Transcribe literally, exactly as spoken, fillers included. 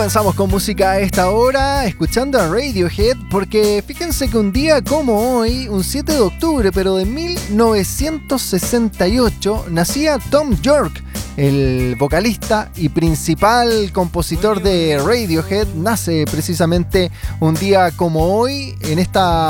Comenzamos con música a esta hora, escuchando a Radiohead, porque fíjense que un día como hoy, un siete de octubre, pero de mil novecientos sesenta y ocho, nacía Thom Yorke, el vocalista y principal compositor de Radiohead. Nace precisamente un día como hoy, en esta